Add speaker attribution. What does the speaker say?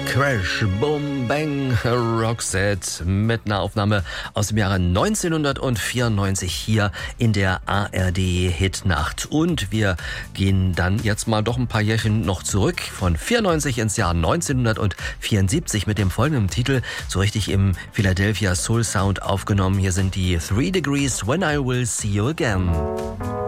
Speaker 1: Crash, Boom, Bang, Roxette mit einer Aufnahme aus dem Jahre 1994 hier in der ARD-Hitnacht. Und wir gehen dann jetzt mal doch ein paar Jährchen noch zurück, von 94 ins Jahr 1974 mit dem folgenden Titel, so richtig im Philadelphia Soul Sound aufgenommen. Hier sind die 3 Degrees When I Will See You Again.